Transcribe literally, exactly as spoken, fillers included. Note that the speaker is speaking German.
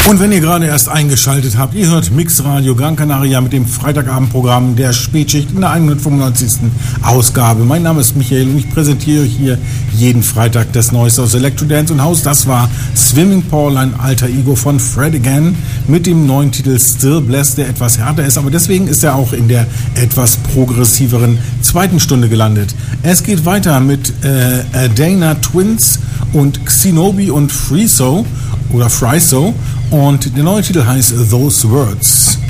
Und wenn ihr gerade erst eingeschaltet habt, ihr hört Mix Radio Gran Canaria mit dem Freitagabendprogramm der Spätschicht in der hundertfünfundneunzigsten Ausgabe. Mein Name ist Michael und ich präsentiere euch hier jeden Freitag das Neueste aus Electro Dance und House. Das war Swimming Paul, ein alter Ego von Fred Again mit dem neuen Titel Still Blessed, der etwas härter ist, aber deswegen ist er auch in der etwas progressiveren zweiten Stunde gelandet. Es geht weiter mit äh, Adana Twins und Xenobi und Freeso oder Fryso. Und der neue Titel heißt Those Words.